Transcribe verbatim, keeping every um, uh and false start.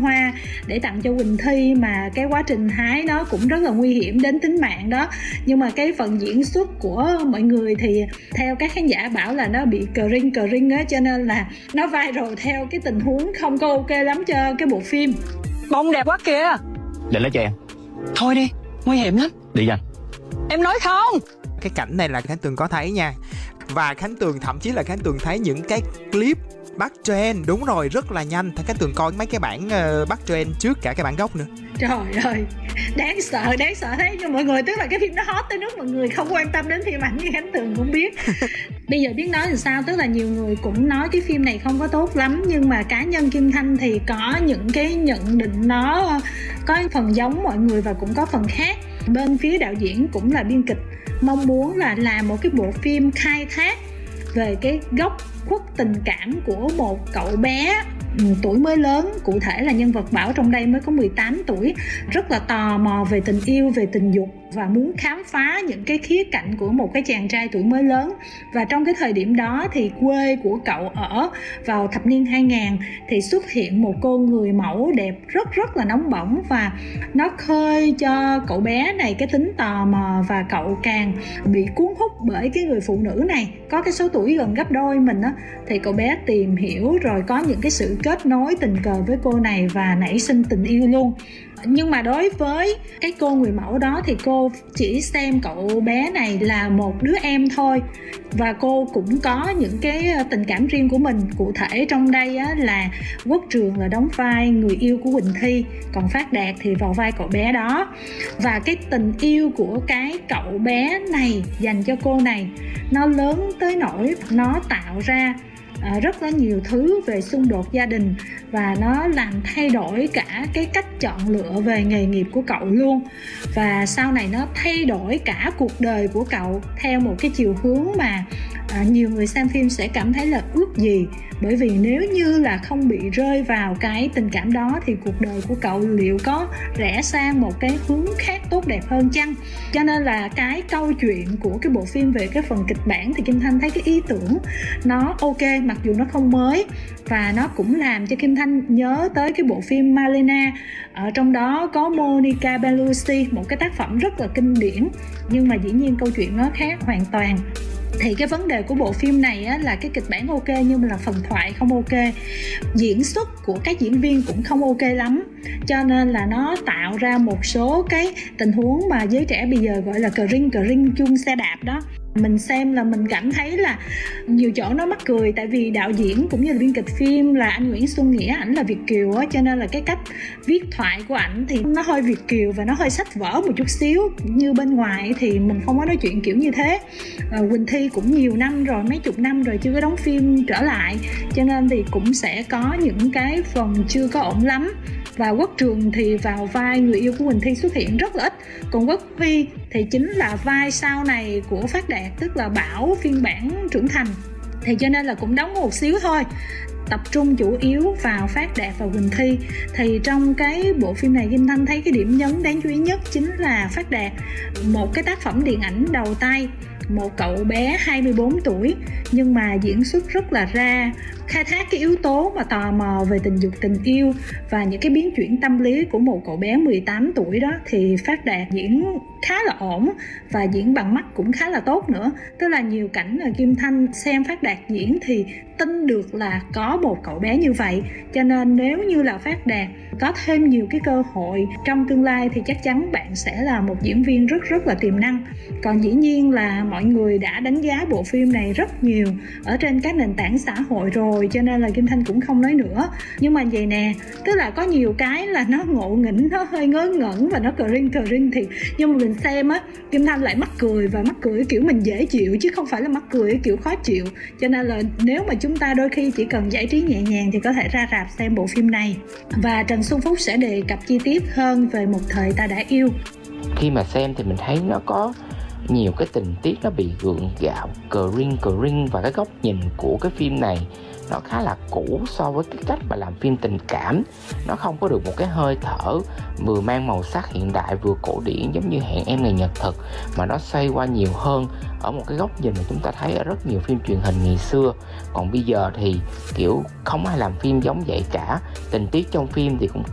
hoa để tặng cho Quỳnh Thi, mà cái quá trình hái nó cũng rất là nguy hiểm đến tính mạng đó. Nhưng mà cái phần diễn xuất của mọi người thì theo các khán giả bảo là nó bị cờ ring cờ ring á, cho nên là nó viral theo cái tình huống không có ok lắm cho cái bộ phim. Bông đẹp quá kìa. Để lấy cho em. Thôi đi, nguy hiểm lắm. Đi nhanh. Em nói không. Cái cảnh này là Khánh Tường có thấy nha. Và Khánh Tường thậm chí là Khánh Tường thấy những cái clip bắt trend, đúng rồi, rất là nhanh. Thì Khánh Tường coi mấy cái bản uh, bắt trend trước cả cái bản gốc nữa. Trời ơi, đáng sợ, đáng sợ thế. Nhưng mọi người, tức là cái phim nó hot tới nước mọi người không quan tâm đến phim ảnh như Khánh Tường cũng biết. Bây giờ biết nói làm sao, tức là nhiều người cũng nói cái phim này không có tốt lắm. Nhưng mà cá nhân Kim Thanh thì có những cái nhận định nó có phần giống mọi người và cũng có phần khác. Bên phía đạo diễn cũng là biên kịch mong muốn là làm một cái bộ phim khai thác về cái góc khuất tình cảm của một cậu bé tuổi mới lớn, cụ thể là nhân vật Bảo trong đây mới có mười tám tuổi, rất là tò mò về tình yêu, về tình dục và muốn khám phá những cái khía cạnh của một cái chàng trai tuổi mới lớn. Và trong cái thời điểm đó thì quê của cậu ở vào thập niên hai nghìn thì xuất hiện một cô người mẫu đẹp rất rất là nóng bỏng, và nó khơi cho cậu bé này cái tính tò mò, và cậu càng bị cuốn hút bởi cái người phụ nữ này có cái số tuổi gần gấp đôi mình á. Thì cậu bé tìm hiểu rồi có những cái sự kết nối tình cờ với cô này và nảy sinh tình yêu luôn. Nhưng mà đối với cái cô người mẫu đó thì cô chỉ xem cậu bé này là một đứa em thôi, và cô cũng có những cái tình cảm riêng của mình. Cụ thể trong đây á, là Quốc Trường là đóng vai người yêu của Quỳnh Thi, còn Phát Đạt thì vào vai cậu bé đó. Và cái tình yêu của cái cậu bé này dành cho cô này nó lớn tới nỗi nó tạo ra À, rất là nhiều thứ về xung đột gia đình, và nó làm thay đổi cả cái cách chọn lựa về nghề nghiệp của cậu luôn. Và sau này nó thay đổi cả cuộc đời của cậu theo một cái chiều hướng mà à, nhiều người xem phim sẽ cảm thấy là ước gì. Bởi vì nếu như là không bị rơi vào cái tình cảm đó thì cuộc đời của cậu liệu có rẽ sang một cái hướng khác tốt đẹp hơn chăng? Cho nên là cái câu chuyện của cái bộ phim về cái phần kịch bản thì Kim Thanh thấy cái ý tưởng nó ok, mặc dù nó không mới, và nó cũng làm cho Kim Thanh nhớ tới cái bộ phim Malena. Ở trong đó có Monica Bellucci, một cái tác phẩm rất là kinh điển, nhưng mà dĩ nhiên câu chuyện nó khác hoàn toàn. Thì cái vấn đề của bộ phim này á, là cái kịch bản ok nhưng mà là phần thoại không ok, diễn xuất của các diễn viên cũng không ok lắm, cho nên là nó tạo ra một số cái tình huống mà giới trẻ bây giờ gọi là cờ ring cờ ring chung xe đạp đó. Mình xem là mình cảm thấy là nhiều chỗ nó mắc cười, tại vì đạo diễn cũng như là biên kịch phim là anh Nguyễn Xuân Nghĩa, ảnh là Việt kiều á, cho nên là cái cách viết thoại của ảnh thì nó hơi Việt kiều và nó hơi sách vở một chút xíu. Như bên ngoài thì mình không có nói chuyện kiểu như thế. à, Quỳnh Thi cũng nhiều năm rồi, mấy chục năm rồi chưa có đóng phim trở lại, cho nên thì cũng sẽ có những cái phần chưa có ổn lắm. Và Quốc Trường thì vào vai người yêu của Quỳnh Thi xuất hiện rất là ít, còn Quốc Huy thì chính là vai sau này của Phát Đạt, tức là Bảo phiên bản trưởng thành, thì cho nên là cũng đóng một xíu thôi, tập trung chủ yếu vào Phát Đạt và Quỳnh Thi. Thì trong cái bộ phim này Kim Thanh thấy cái điểm nhấn đáng chú ý nhất chính là Phát Đạt, một cái tác phẩm điện ảnh đầu tay, một cậu bé hai mươi bốn tuổi nhưng mà diễn xuất rất là ra, khai thác cái yếu tố mà tò mò về tình dục, tình yêu và những cái biến chuyển tâm lý của một cậu bé mười tám tuổi đó, thì Phát Đạt diễn khá là ổn và diễn bằng mắt cũng khá là tốt nữa. Tức là nhiều cảnh là Kim Thanh xem Phát Đạt diễn thì tin được là có một cậu bé như vậy, cho nên nếu như là Phát Đạt có thêm nhiều cái cơ hội trong tương lai thì chắc chắn bạn sẽ là một diễn viên rất rất là tiềm năng. Còn dĩ nhiên là mọi người đã đánh giá bộ phim này rất nhiều ở trên các nền tảng xã hội rồi, cho nên là Kim Thanh cũng không nói nữa. Nhưng mà vậy nè, tức là có nhiều cái là nó ngộ nghĩnh, nó hơi ngớ ngẩn và nó cờ ring cờ ring thì nhưng mà mình xem á, Kim Thanh lại mắc cười, và mắc cười kiểu mình dễ chịu chứ không phải là mắc cười kiểu khó chịu. Cho nên là nếu mà chúng ta đôi khi chỉ cần giải trí nhẹ nhàng thì có thể ra rạp xem bộ phim này. Và Trần Xuân Phúc sẽ đề cập chi tiết hơn về Một Thời Ta Đã Yêu. Khi mà xem thì mình thấy nó có nhiều cái tình tiết nó bị gượng gạo, cờ ring cờ ring, và cái góc nhìn của cái phim này nó khá là cũ so với cái cách mà làm phim tình cảm. Nó không có được một cái hơi thở vừa mang màu sắc hiện đại vừa cổ điển giống như Hẹn Em Ngày Nhật Thực, mà nó xoay qua nhiều hơn ở một cái góc nhìn mà chúng ta thấy ở rất nhiều phim truyền hình ngày xưa. Còn bây giờ thì kiểu không ai làm phim giống vậy cả. Tình tiết trong phim thì cũng